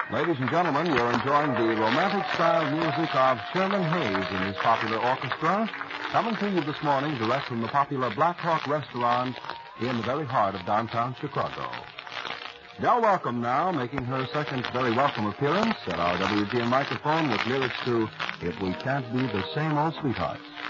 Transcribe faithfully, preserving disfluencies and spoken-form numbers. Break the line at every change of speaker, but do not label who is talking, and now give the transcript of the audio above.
Ladies and gentlemen, you're enjoying the romantic-style music of Sherman Hayes and his popular orchestra, coming to you this morning direct from the popular Black Hawk restaurant in the very heart of downtown Chicago. Del Welcome now, making her second very welcome appearance at our W G N microphone with lyrics to If We Can't Be the Same Old Sweethearts.